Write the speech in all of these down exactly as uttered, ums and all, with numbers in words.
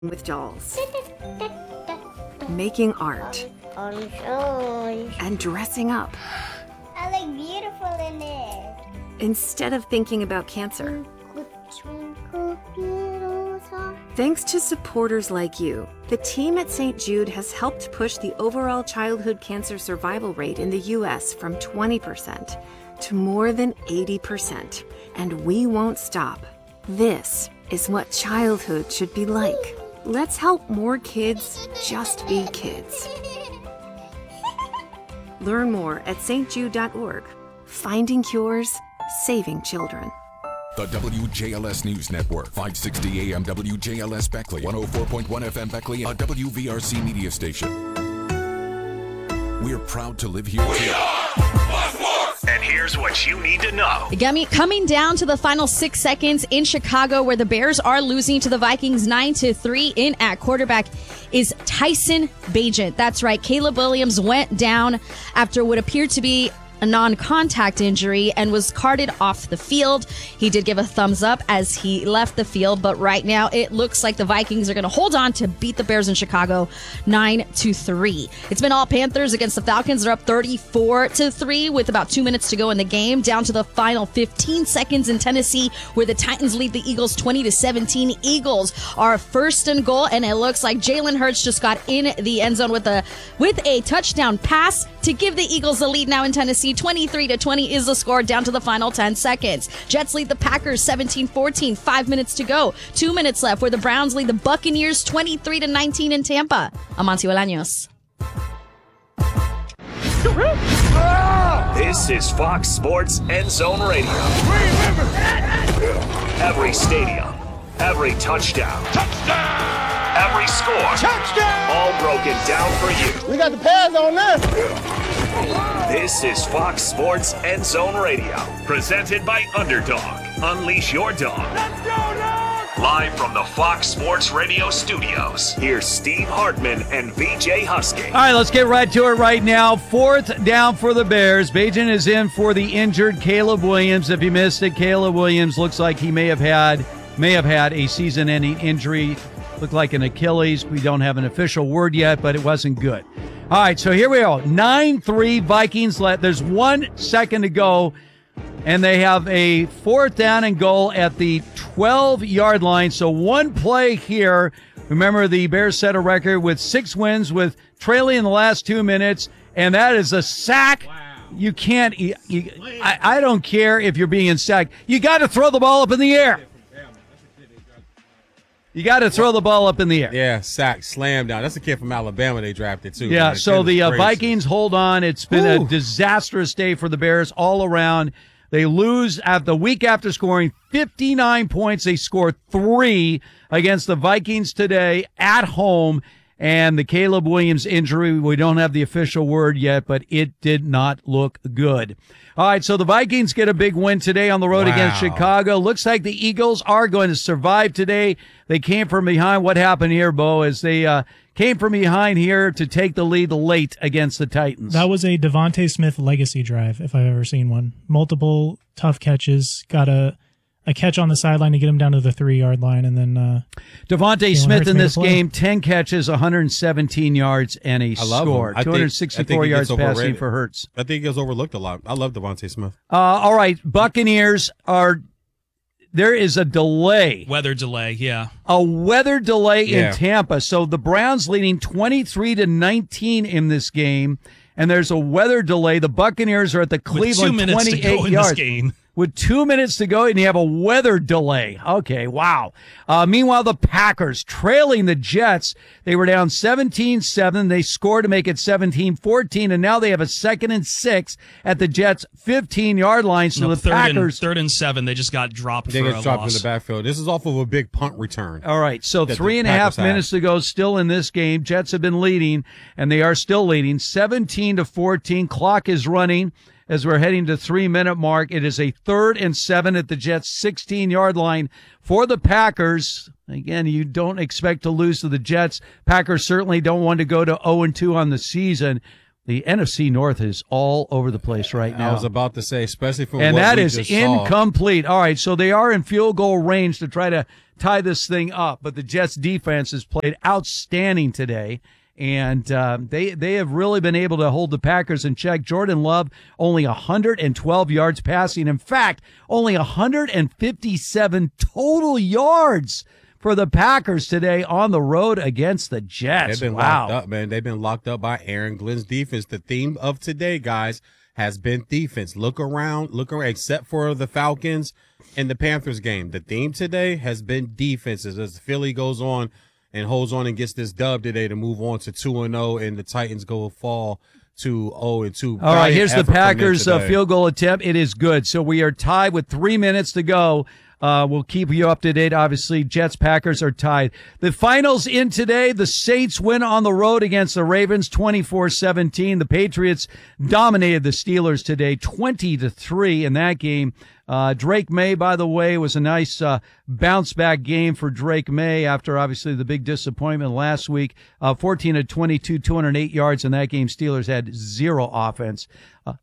with dolls, making art, Orange, orange. and dressing up I look beautiful in it. instead of thinking about cancer. Twinkle, little star. Thanks to supporters like you, the team at Saint Jude has helped push the overall childhood cancer survival rate in the U S from twenty percent to more than eighty percent. And we won't stop. This is what childhood should be like. Let's help more kids just be kids. Learn more at s t jude dot org. Finding cures, saving children. The W J L S News Network, five sixty A M W J L S Beckley, one oh four point one F M Beckley, a W V R C media station. We're proud to live here. We are Fox Sports! And here's what you need to know. Gummy, coming down to the final six seconds in Chicago, where the Bears are losing to the Vikings nine to three. In at quarterback is Tyson Bagent. That's right. Caleb Williams went down after what appeared to be a non-contact injury and was carted off the field. He did give a thumbs up as he left the field, but right now it looks like the Vikings are going to hold on to beat the Bears in Chicago nine to three. It's been all Panthers against the Falcons. They're up thirty-four to three with about two minutes to go in the game. Down to the final fifteen seconds in Tennessee, where the Titans lead the Eagles twenty to seventeen. Eagles are first and goal, and it looks like Jalen Hurts just got in the end zone with a with a touchdown pass to give the Eagles the lead now in Tennessee. twenty-three to twenty is the score down to the final ten seconds. Jets lead the Packers seventeen fourteen. Five minutes to go. Two minutes left, where the Browns lead the Buccaneers twenty-three to nineteen in Tampa. Amancio Bolaños. This is Fox Sports End Zone Radio. Every stadium, every touchdown, touchdown, every score, touchdown, all broken down for you. We got the pads on this. This is Fox Sports End Zone Radio, presented by Underdog. Unleash your dog. Let's go, dog! Live from the Fox Sports Radio studios, here's Steve Hartman and V J Husky. All right, let's get right to it right now. Fourth down for the Bears. Bagent is in for the injured Caleb Williams. If you missed it, Caleb Williams looks like he may have had may have had a season-ending injury. Looked like an Achilles. We don't have an official word yet, but it wasn't good. All right, so here we go. nine three Vikings left. There's one second to go, and they have a fourth down and goal at the twelve-yard line. So one play here. Remember, the Bears set a record with six wins with trailing in the last two minutes, and that is a sack. Wow. You can't you, you, I, I don't care if you're being sacked. You got to throw the ball up in the air. You got to throw the ball up in the air. Yeah, sack, slam down. That's a kid from Alabama they drafted, too. Yeah, man. so the uh, Vikings hold on. It's been Ooh. a disastrous day for the Bears all around. They lose at the week after scoring fifty-nine points. They score three against the Vikings today at home. And the Caleb Williams injury, we don't have the official word yet, but it did not look good. All right, so the Vikings get a big win today on the road wow. against Chicago. Looks like the Eagles are going to survive today. They came from behind. What happened here, Bo, is they uh, came from behind here to take the lead late against the Titans. That was a Devontae Smith legacy drive, if I've ever seen one. Multiple tough catches, got a... a catch on the sideline to get him down to the three-yard line, and then uh, Devontae Smith in this game, ten catches, one hundred seventeen yards, and a score. two hundred sixty-four yards passing for Hurts. I think he gets overlooked a lot. I love Devontae Smith. Uh, all right, Buccaneers are – there is a delay. Weather delay, yeah. A weather delay Yeah. in Tampa. So the Browns leading twenty-three to nineteen in this game, and there's a weather delay. The Buccaneers are at the Cleveland With two minutes twenty-eight to go in yards. this game. With two minutes to go, and you have a weather delay. Okay, wow. Uh, meanwhile, the Packers trailing the Jets. They were down seventeen seven. They scored to make it seventeen fourteen, and now they have a second and six at the Jets' fifteen-yard line. So no, the third Packers... And, third and seven, they just got dropped They for get a dropped loss. in the backfield. This is off of a big punt return. All right, so that three the and a half Packers minutes to go still in this game. Jets have been leading, and they are still leading, seventeen to fourteen. Clock is running. As we're heading to three-minute mark, it is a third and seven at the Jets' sixteen-yard line for the Packers. Again, you don't expect to lose to the Jets. Packers certainly don't want to go to oh and two on the season. The N F C North is all over the place right now. I was about to say, especially from and what that we is just saw. incomplete. All right, so they are in field goal range to try to tie this thing up, but the Jets defense has played outstanding today, and uh, they they have really been able to hold the Packers in check. Jordan Love only one hundred twelve yards passing. In fact, only one hundred fifty-seven total yards for the Packers today on the road against the Jets. They've been wow. locked up, man. They've been locked up by Aaron Glenn's defense. The theme of today, guys, has been defense. Look around, look around, except for the Falcons and the Panthers game. The theme today has been defenses as Philly goes on and holds on and gets this dub today to move on to two and oh, and the Titans go fall to oh and two. All right, here's the Packers uh, field goal attempt. It is good. So we are tied with three minutes to go. Uh, we'll keep you up to date. Obviously, Jets, Packers are tied. The finals in today, the Saints win on the road against the Ravens twenty-four seventeen. The Patriots dominated the Steelers today twenty to three in that game. Uh, Drake May, by the way, was a nice uh, bounce back game for Drake May after obviously the big disappointment last week. Uh, fourteen to twenty-two, two hundred eight yards in that game. Steelers had zero offense. Uh,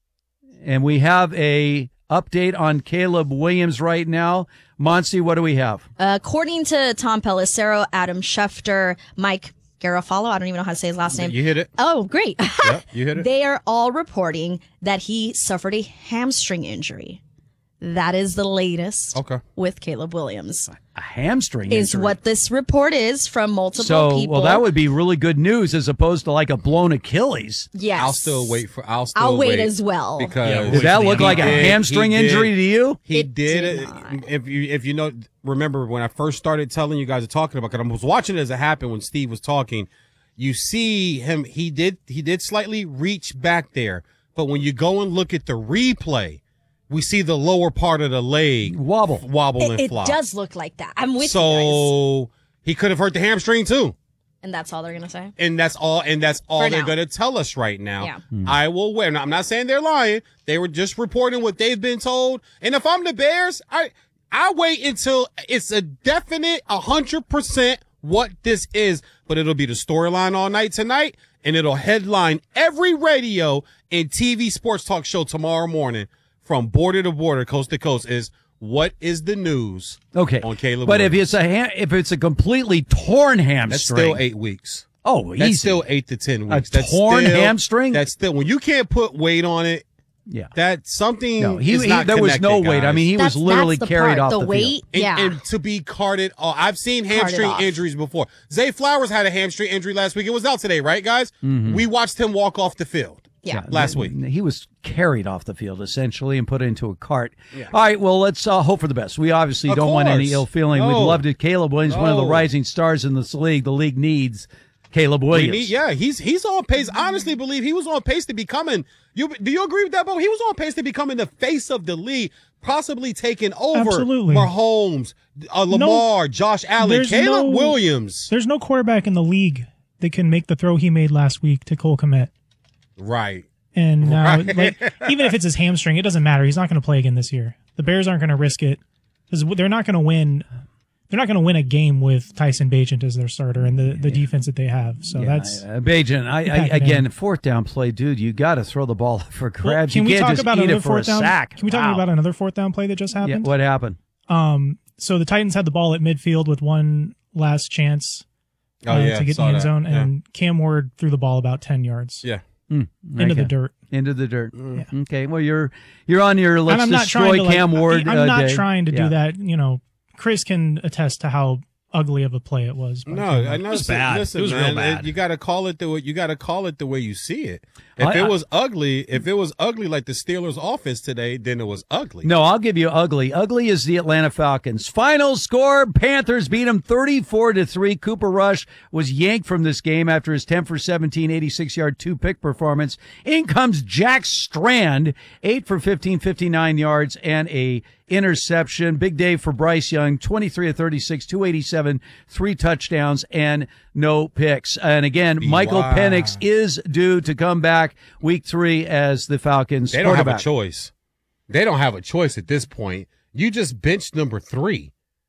and we have a update on Caleb Williams right now. Monty, what do we have? Uh, according to Tom Pelissero, Adam Schefter, Mike Garofalo, I don't even know how to say his last name. You hit it. Oh, great. Yep, you hit it. They are all reporting that he suffered a hamstring injury. That is the latest okay. with Caleb Williams. A hamstring is injury. what this report is from multiple so, people. Well, that would be really good news as opposed to like a blown Achilles. Yes. I'll still wait for. I'll still I'll wait, wait as well. Because yeah, did that look like a did, hamstring did, injury to you? He it did. did it, if you if you know, remember when I first started telling you guys are talking about. Because I was watching it as it happened when Steve was talking. You see him. He did. He did slightly reach back there, but when you go and look at the replay, we see the lower part of the leg wobble, wobble, it, and it flop. It does look like that. I'm with so, you guys. So he could have hurt the hamstring too. And that's all they're gonna say. And that's all. And that's all For they're now. gonna tell us right now. Yeah. Hmm. I will wait. Now, I'm not saying they're lying. They were just reporting what they've been told. And if I'm the Bears, I I wait until it's a definite a hundred percent what this is. But it'll be the storyline all night tonight, and it'll headline every radio and T V sports talk show tomorrow morning from border to border, coast to coast. Is what is the news? Okay, on Caleb. But Williams. if it's a ha- if it's a completely torn hamstring, that's still eight weeks. Oh, that's easy. still eight to ten weeks. A that's torn still, hamstring. That's still when you can't put weight on it. Yeah, that's something. No, he, is he not there was no connected, weight. guys. I mean, he That's- was literally that's the carried part, off the the weight. field. Yeah. And, and to be carted off. I've seen Carted hamstring off. injuries before. Zay Flowers had a hamstring injury last week. It was out today, right, guys? Mm-hmm. We watched him walk off the field. Yeah. last week. He was carried off the field essentially and put into a cart. Yeah. All right, well, let's uh, hope for the best. We obviously Of don't want any course. ill feeling. No. We'd love to. Caleb Williams, one of the No. rising stars in this league. The league needs Caleb We Williams. need- yeah, he's he's on pace. I honestly believe he was on pace to becoming. You do you agree with that, Bo? He was on pace to becoming the face of the league, possibly taking over Absolutely. Mahomes, uh, Lamar, Josh Allen, there's Caleb no- Williams. There's no quarterback in the league that can make the throw he made last week to Cole Kmet. Right. And now, Right. like, even if it's his hamstring, it doesn't matter. He's not going to play again this year. The Bears aren't going to risk it because they're not going to win. They're not going to win a game with Tyson Bagent as their starter and the, the defense that they have. So Yeah, that's uh, Bajan. I, I pack it again, in. fourth down play, dude. You got to throw the ball for Well, grabs. can you we can't talk just about eat another it for fourth a down? sack. Can we talk Wow. about another fourth down play that just Yeah, happened? what happened? Um, so the Titans had the ball at midfield with one last chance Oh uh, yeah, to get saw in the end that. zone, Yeah. and Cam Ward threw the ball about ten yards Yeah. Mm, into the okay. dirt. Into the dirt. Yeah. Okay. Well, you're you're on your let's and I'm not destroy trying to, like, Cam Ward. I'm uh, not day. trying to Yeah. do that. You know, Chris can attest to how ugly of a play it was. by No, Cam I Ward. know. It was bad. Listen, It was man, real bad. You got to call it the way you got to call it the way you see it. If I- it I- was ugly, if it was ugly like the Steelers' offense today, then it was ugly. No, I'll give you ugly. Ugly is the Atlanta Falcons. Final score: Panthers beat them thirty-four to three. Cooper Rush was yanked from this game after his ten for seventeen, eighty-six yard two pick performance. In comes Jack Strand, eight for fifteen, fifty-nine yards and a interception. Big day for Bryce Young, twenty-three of thirty-six, two eighty-seven, three touchdowns and no picks. And again, Michael Wow. Penix is due to come back week three as the Falcons They don't have a quarterback. choice. They don't have a choice at this point. You just benched number three.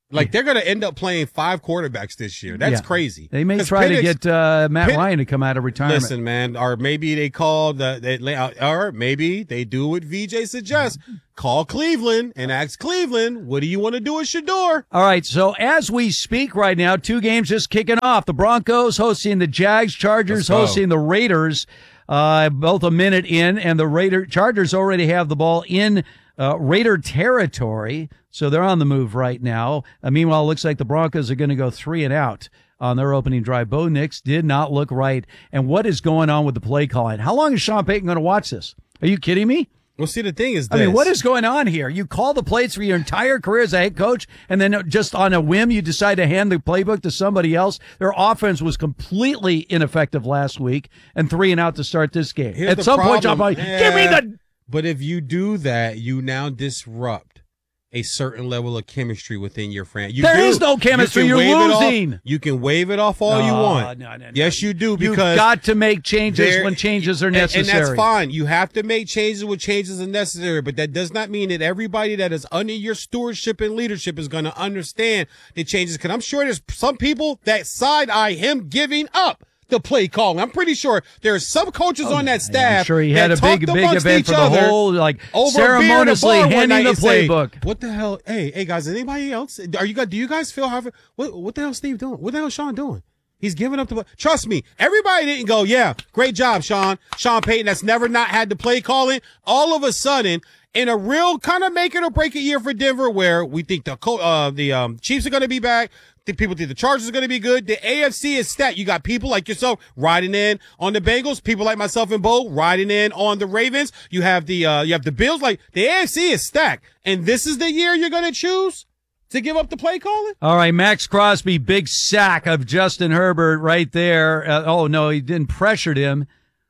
Like, they're going to end up playing five quarterbacks this year. That's Yeah. crazy. They may 'Cause try Penix- to get uh, Matt Pen- Ryan to come out of retirement. Listen, man, or maybe they call the, they, or maybe they do what V J suggests. Call Cleveland and ask Cleveland, what do you want to do with Shador? All right, so as we speak right now, two games just kicking off. The Broncos hosting the Jags, Chargers Let's go. hosting the Raiders, uh, both a minute in, and the Raider Chargers already have the ball in uh, Raider territory, so they're on the move right now. Uh, meanwhile, it looks like the Broncos are going to go three and out on their opening drive. Bo Nix did not look right. And what is going on with the play calling? How long is Sean Payton going to watch this? Are you kidding me? Well, see, the thing is I this. mean, what is going on here? You call the plays for your entire career as a head coach, and then just on a whim, you decide to hand the playbook to somebody else. Their offense was completely ineffective last week, and three and out to start this game. Here's At the some point, I'm problem. like, give me Yeah. the. But if you do that, you now disrupt a certain level of chemistry within your franchise. You There do. is no chemistry. You can You're wave it off- losing. You can wave it off all you No, want. no, no, no. Yes, you do. You've Because got to make changes there- when changes are and- necessary. And that's fine. You have to make changes when changes are necessary, but that does not mean that everybody that is under your stewardship and leadership is going to understand the changes. Because I'm sure there's some people that side-eye him giving up the play calling. I'm pretty sure there's some coaches on that staff. I'm sure he had that a big, talked big amongst event each for the other whole, like, over a beer at a ceremoniously bar one handing night the and say, playbook. What the hell? Hey, hey, guys, anybody else? Are you guys? Do you guys feel how? What, what the hell, Steve doing? What the hell, is Sean doing? He's giving up the. Trust me, everybody didn't go. Yeah, great job, Sean. Sean Payton, that's never not had the play calling. All of a sudden, in a real kind of make it or break it year for Denver, where we think the co- uh the um Chiefs are going to be back. Think people think the Chargers are going to be good. The A F C is stacked. You got people like yourself riding in on the Bengals. People like myself and Bo riding in on the Ravens. You have the uh you have the Bills. Like, the A F C is stacked, and this is the year you're going to choose to give up the play calling. All right, Max Crosby, big sack of Justin Herbert right there. Uh, oh no, he didn't pressured him,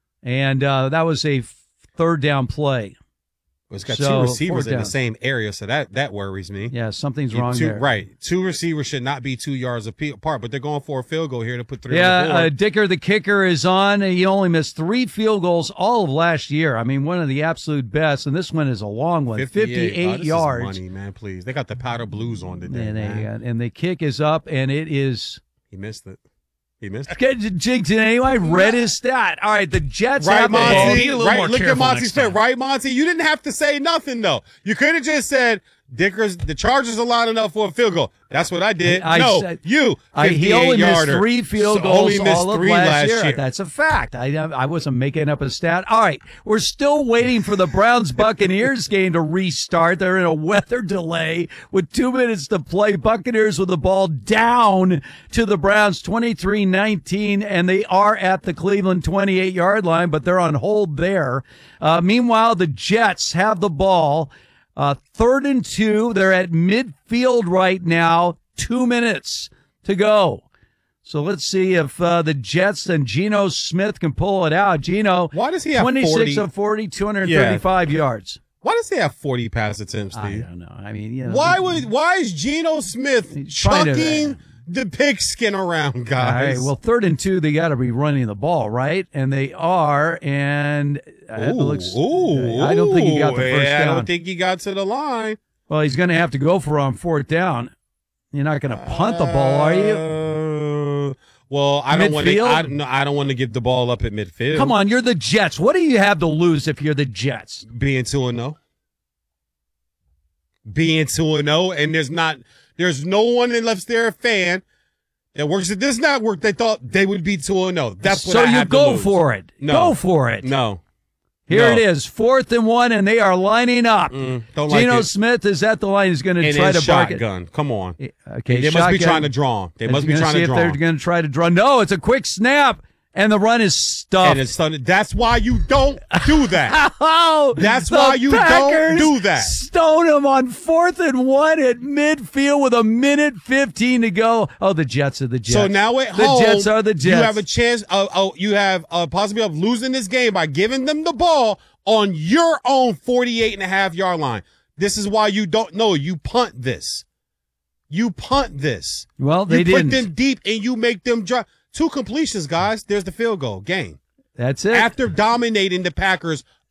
and uh, that was a f- third down play. It's got So, two receivers fourth in the down. same area, so that that worries me. Yeah, something's You- wrong two, there. Right, two receivers should not be two yards ape- apart, but they're going for a field goal here to put three. on the Yeah, board. uh, Dicker, the kicker, is on. He only missed three field goals all of last year. I mean, one of the absolute best, and this one is a long one, fifty-eight, Oh, this is yards. money, man, please. They got the powder blues on today, And, man. they, uh, and the kick is up, and it is. He missed it. He missed it. Get jinked anyway. I read his stat. All right, the Jets Right, have the ball. Monty. Right, look at Monty's fit. Right, Monty. You didn't have to say nothing though. You could have just said, "Dickers, the Chargers are lining up for a field goal." That's what I did. I no, said- you. I, he only missed yarder. three field So goals only missed all of three last, last year. year. That's a fact. I I wasn't making up a stat. All right, we're still waiting for the Browns Buccaneers game to restart. They're in a weather delay with two minutes to play. Buccaneers with the ball down to the Browns twenty-three nineteen, and they are at the Cleveland twenty-eight yard line, but they're on hold there. Uh, meanwhile, the Jets have the ball. Uh, third and two. They're at midfield right now. Two minutes to go. So let's see if uh, the Jets and Geno Smith can pull it out. Geno, Why does he have twenty-six forty? of forty, two hundred thirty-five yards. Why does he have forty pass attempts, Steve? I don't know. I mean, you know, Why would? Why is Geno Smith trying to- chucking the pigskin around, All guys? right, well, third and two, they got to be running the ball, right? And they are, and uh, it Ooh, looks. ooh, I don't think he got the first yeah, I down. don't think he got to the line. Well, he's going to have to go for it on fourth down. You're not going to punt the ball, are you? Uh, well, I don't want to. Midfield? I, no, I don't want to give the ball up at midfield. Come on, you're the Jets. What do you have to lose if you're the Jets? being two and zero, being two and zero, and there's not, there's no one unless they're a fan that works at this network that thought they would be two and zero. That's what so I you have to go lose. for it. No. Go for it. No, Here No. it is, fourth and one, and they are lining up. Mm, don't like Geno it. Smith is at the line. He's going to and try then to bark it. shotgun. Come on. Okay, they must be shotgun. trying to draw him. They Is must he be gonna trying see to if draw they're him. going to try to draw. No, it's a quick snap, and the run is stuffed. And it's sudden- that's why you don't do that. Oh, That's the why you don't Packers do that. Stone him on fourth and one at midfield with a minute fifteen to go. Oh, the Jets are the Jets. So now at the home, Jets are the Jets. you have a chance. Uh, oh, you have a possibility of losing this game by giving them the ball on your own forty-eight and a half yard line. This is why you don't know. You punt this. You punt this. Well, they you didn't. put them deep and you make them drop. Two completions, guys. There's the field goal game. That's it. After dominating the Packers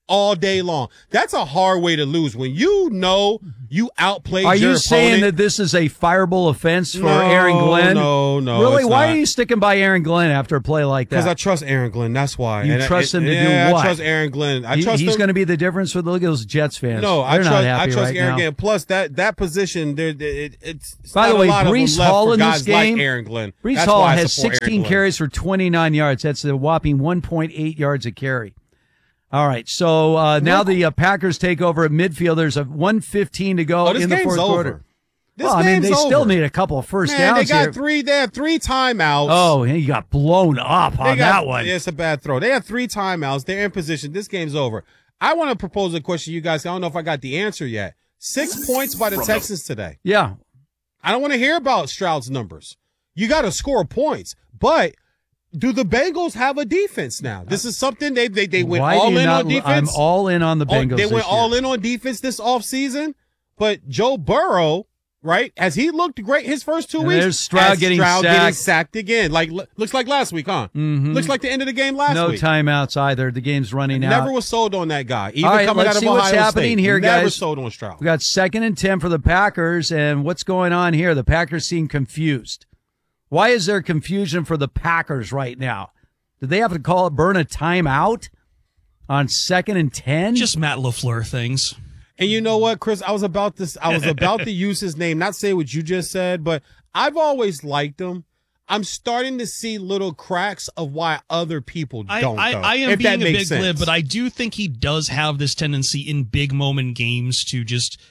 all day long. That's a hard way to lose when you know you outplayed Are your you opponent. saying that this is a fireable offense for No, Aaron Glenn? no, no, Really? it's Why not. are you sticking by Aaron Glenn after a play like that? Because I trust Aaron Glenn. That's why. You And I- trust him to yeah, do what? I trust Aaron Glenn. I He- trust he's him. going to be the difference for the look at those Jets fans. No, I They're trust. not I happy trust right Aaron now. Glenn. Plus that that position, there, it, it's, it's By not the way, a lot of them Brees left Hall for in this guys game, like Aaron Glenn. Brees That's Hall why I has support Aaron sixteen Glenn. carries for twenty-nine yards. That's a whopping one point eight yards a carry. All right, so uh, now the uh, Packers take over at midfield. There's a one fifteen to go Oh, this in the game's fourth over. quarter. This well, I mean, game's they still over. need a couple of first Man, downs they got here. three. They had three timeouts. Oh, he got blown up They on got- that one. It's a bad throw. They had three timeouts. They're in position. This game's over. I want to propose a question to you guys. I don't know if I got the answer yet. Six points by the Texans today. Yeah. I don't want to hear about Stroud's numbers. You got to score points. But do the Bengals have a defense now? This is something they they, they went Why do all you in not- on defense. I'm all in on the Oh, Bengals They this went year. all in on defense this offseason. But Joe Burrow, right, has he looked great his first two And weeks? there's Stroud Has getting Stroud sacked. getting sacked again. Like looks like last week, huh? Mhm. Looks like the end of the game last no week. timeouts either. The game's running out. Never was sold on that guy. Even All right, coming let's out of see Ohio what's happening State. here, Never guys. sold on Stroud. We got second and ten for the Packers, and what's going on here? The Packers seem confused. Why is there confusion for the Packers right now? Did they have to call it burn a timeout on second and ten? Just Matt LaFleur things. And you know what, Chris? I was about this. I was about to use his name, not say what you just said, but I've always liked him. I'm starting to see little cracks of why other people I, don't. I, though, I am if being that a makes big sense. lib, but I do think he does have this tendency in big moment games to just,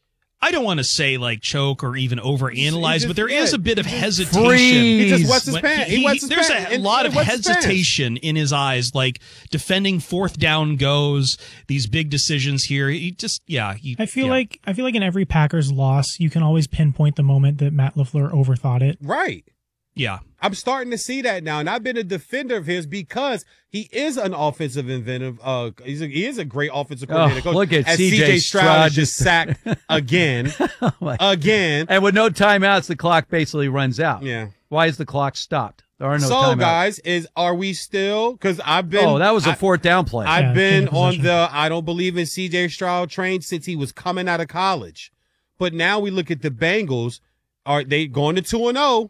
I don't want to say like choke or even overanalyze, just- but there is yeah, a bit of just hesitation. freeze. He just wets his When pants. He wets his there's pants. a And- lot and of wets his pants. hesitation in his eyes, like defending fourth down goes, these big decisions here. He just, yeah. He, I feel yeah. like I feel like in every Packers loss, you can always pinpoint the moment that Matt LaFleur overthought it. Right. yeah. I'm starting to see that now, and I've been a defender of his because he is an offensive inventive. Uh, he's a, he is a great offensive coordinator. Oh, coach. look at As C J Stroud Stroud is just sacked again, my- again. and with no timeouts, the clock basically runs out. Yeah. Why is the clock stopped? There are no so, timeouts. guys, is are we still? Because I've been. Oh, that was a I- fourth down play. I've Yeah, been change of on position. the I don't believe in C J Stroud train since he was coming out of college. But now we look at the Bengals. Are they going to two and zero?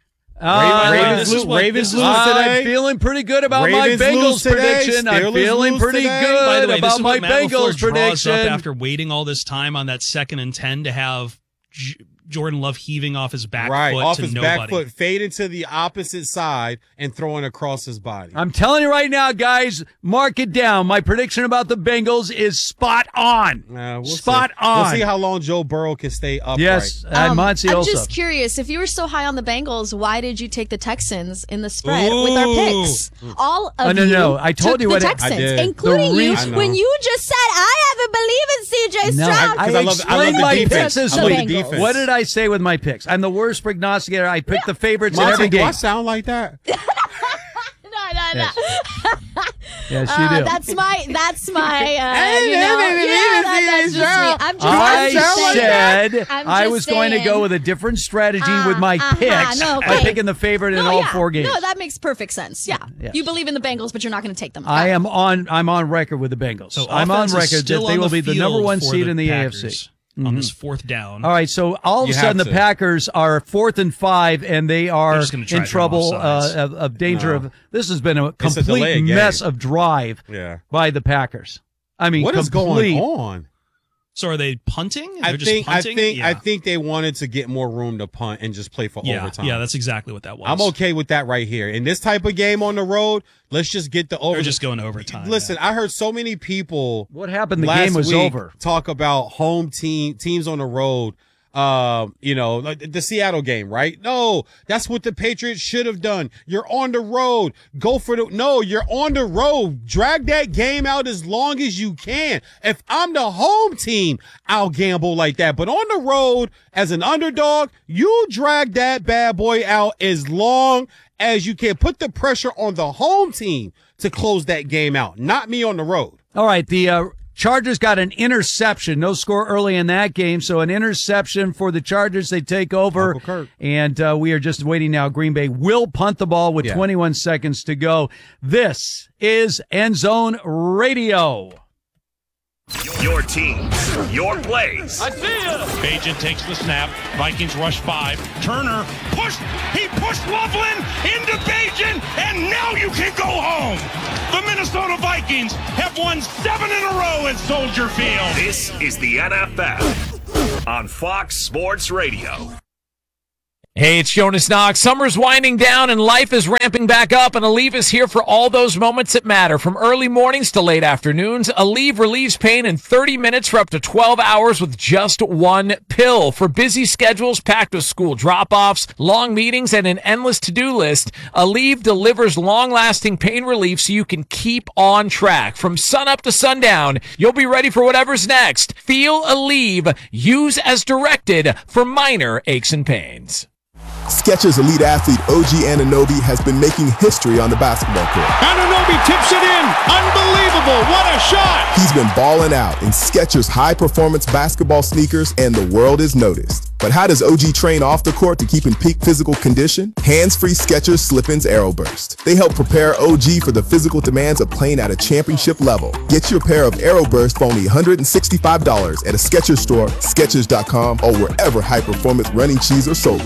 Uh, Ravens this is lose, what- Ravens this is lose what- today. I'm feeling pretty good about Ravens my Bengals lose today. prediction. I'm Steelers feeling lose pretty today. good By the way, this about is my what Matt LaFleur Bengals draws prediction. up after waiting all this time on that second and ten to have J- Jordan Love heaving off his back Right, foot off to his nobody. back foot, fading to the opposite side and throwing across his body. I'm telling you right now, guys, mark it down. My prediction about the Bengals is spot on. Uh, we'll spot see. on. We'll see how long Joe Burrow can stay upright. Yes, and Um, Monty I'm also. just curious. If you were so high on the Bengals, why did you take the Texans in the spread with our Ooh. picks? All of Oh, no, you no, I told took you the what it- I Texans, did. including The you, reason- I know. when you just said I haven't believed in C J No, Stroud. I, I 'Cause I love- I love explained the my defense. picks this I love the week. defense. What did I say with my picks? I'm the worst prognosticator. I picked the favorites in Monty, every do game. I sound like that? no, no, no. Yes, you Uh, do. that's my. That's my. Uh, Hey, you hey, know, hey, hey, yeah, hey, that, that's hey, just me. Stroud. I'm just. I I'm just saying that. said I'm I just was going to saying. go with a different strategy Uh, with my uh-huh, picks no, by okay. picking the favorite in No, all yeah. four games. No, that makes perfect sense. Yeah. Yes. You believe in the Bengals, but you're not going to take them. I am on. I'm on record with the Bengals. So I'm on offense is record that still they on will the be the number field one for seed the in the Packers A F C. on this fourth down. All right, so all of You a sudden the have to. Packers are fourth and five, and they are They're just gonna try in to trouble come off uh, sides. of, of danger No. of. This has been a a complete delay game. mess of drive Yeah. by the Packers. I mean, What is complete, going on? So are they punting? They're I just think I punting? think I Yeah. think they wanted to get more room to punt and just play for yeah, overtime. yeah, that's exactly what that was. I'm okay with that right here. In this type of game on the road, let's just get the over. They're just going overtime. Listen, yeah. I heard so many people What happened? The last game was week over. talk about home team teams on the road. Um, you know, like the Seattle game, right? No, that's what the Patriots should have done. You're on the road. Go for the, no, you're on the road. Drag that game out as long as you can. If I'm the home team, I'll gamble like that. But on the road, as an underdog, you drag that bad boy out as long as you can. Put the pressure on the home team to close that game out, not me on the road. All right, the uh, Chargers got an interception. No score early in that game, so an interception for the Chargers. They take over, Uncle Kirk. and uh, we are just waiting now. Green Bay will punt the ball with Yeah. twenty-one seconds to go. This is End Zone Radio. Your teams, your plays. I see ya. Bagent takes the snap. Vikings rush five. Turner pushed. He pushed Loveland into Bagent, and now you can go home. The Minnesota Vikings have won seven in a row at Soldier Field. This is the N F L on Fox Sports Radio. Hey, it's Jonas Knox. Summer's winding down and life is ramping back up, and Aleve is here for all those moments that matter. From early mornings to late afternoons, Aleve relieves pain in thirty minutes for up to twelve hours with just one pill. For busy schedules packed with school drop-offs, long meetings, and an endless to-do list, Aleve delivers long-lasting pain relief so you can keep on track. From sunup to sundown, you'll be ready for whatever's next. Feel Aleve. Use as directed for minor aches and pains. Skechers elite athlete O G Anunoby has been making history on the basketball court. Anunoby tips it in. Unbelievable. What a shot. He's been balling out in Skechers high-performance basketball sneakers, and the world is noticed. But how does O G train off the court to keep in peak physical condition? Hands-free Skechers Slip-ins Aeroburst. They help prepare O G for the physical demands of playing at a championship level. Get your pair of Aeroburst for only one hundred sixty-five dollars at a Skechers store, Skechers dot com, or wherever high-performance running shoes are sold.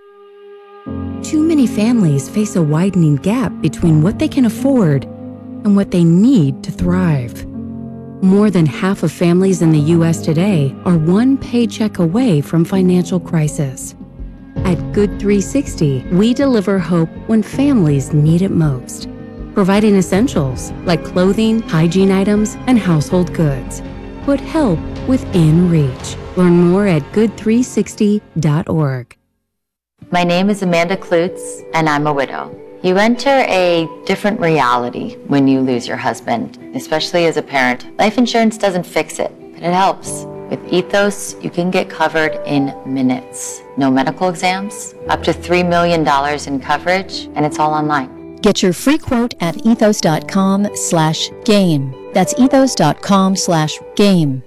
Too many families face a widening gap between what they can afford and what they need to thrive. More than half of families in the U S today are one paycheck away from financial crisis. At Good three sixty, we deliver hope when families need it most, providing essentials like clothing, hygiene items, and household goods. Put help within reach. Learn more at good three sixty dot org. My name is Amanda Klutz, and I'm a widow. You enter a different reality when you lose your husband, especially as a parent. Life insurance doesn't fix it, but it helps. With Ethos, you can get covered in minutes. No medical exams, up to three million dollars in coverage, and it's all online. Get your free quote at ethos.com slash game. That's ethos.com slash game.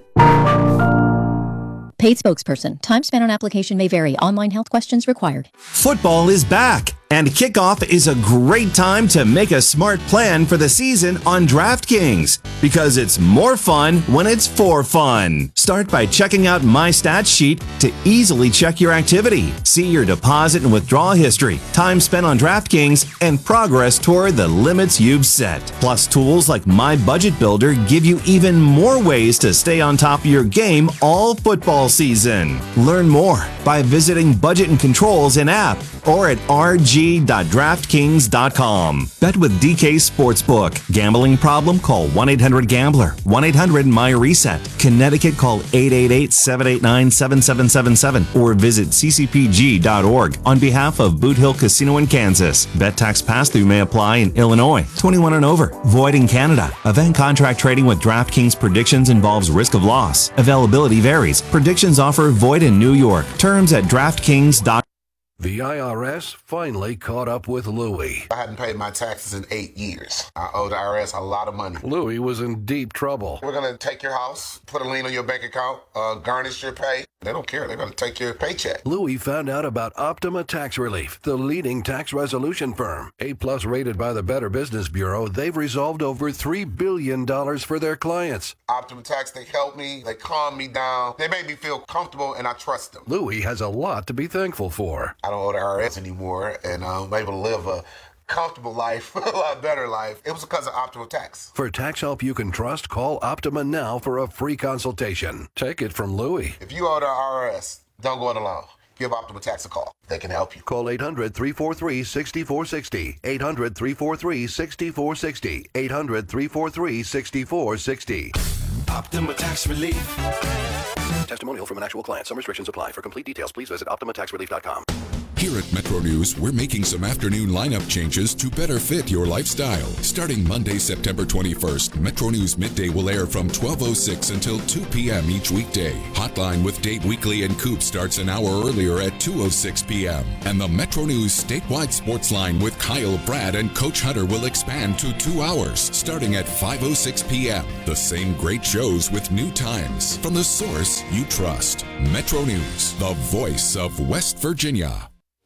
Paid spokesperson. Time spent on application may vary. Online health questions required. Football is back, and kickoff is a great time to make a smart plan for the season on DraftKings, because it's more fun when it's for fun. Start by checking out My Stats Sheet to easily check your activity, see your deposit and withdrawal history, time spent on DraftKings, and progress toward the limits you've set. Plus, tools like My Budget Builder give you even more ways to stay on top of your game all football season. Learn more by visiting Budget and Controls in app or at r g dot draft kings dot com. Bet with D K Sportsbook. Gambling problem? Call one eight hundred gambler. one eight hundred M Y reset. Connecticut, call eight eight eight, seven eight nine, seven seven seven seven or visit c c p g dot org on behalf of Boot Hill Casino in Kansas. Bet tax pass-through may apply in Illinois. twenty-one and over. Void in Canada. Event contract trading with DraftKings predictions involves risk of loss. Availability varies. Predictions offer void in New York. Terms at draft kings dot com. The I R S finally caught up with Louie. I hadn't paid my taxes in eight years. I owe the I R S a lot of money. Louie was in deep trouble. We're going to take your house, put a lien on your bank account, uh, garnish your pay. They don't care. They're going to take your paycheck. Louie found out about Optima Tax Relief, the leading tax resolution firm. A-plus rated by the Better Business Bureau, they've resolved over three billion dollars for their clients. Optima Tax, they helped me. They calmed me down. They made me feel comfortable, and I trust them. Louie has a lot to be thankful for. I don't owe the I R S anymore, and I'm able to live a comfortable life, a lot better life. It was because of Optima Tax. For tax help you can trust, call Optima now for a free consultation. Take it from Louie. If you owe the I R S, don't go it alone. Give Optima Tax a call. They can help you. Call eight hundred, three four three, six four six zero. eight hundred, three four three, six four six zero. eight hundred, three four three, six four six zero. Optima Tax Relief. Testimonial from an actual client. Some restrictions apply. For complete details, please visit optima tax relief dot com. Here at Metro News, we're making some afternoon lineup changes to better fit your lifestyle. Starting Monday, September twenty-first, Metro News Midday will air from twelve oh six until two p.m. each weekday. Hotline with Dave Weekly and Coop starts an hour earlier at two oh six p.m. And the Metro News statewide sports line with Kyle, Brad, and Coach Hunter will expand to two hours, starting at five oh six p.m. The same great shows with new times from the source you trust. Metro News, the voice of West Virginia.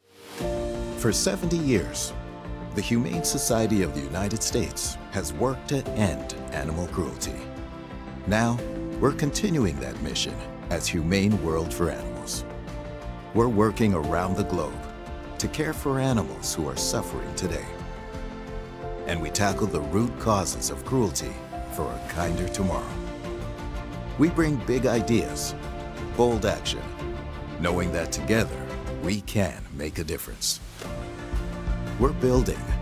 For seventy years, the Humane Society of the United States has worked to end animal cruelty. Now, We're continuing that mission as Humane World for Animals. We're working around the globe to care for animals who are suffering today. And we tackle the root causes of cruelty for a kinder tomorrow. We bring big ideas, bold action, knowing that together we can make a difference. We're building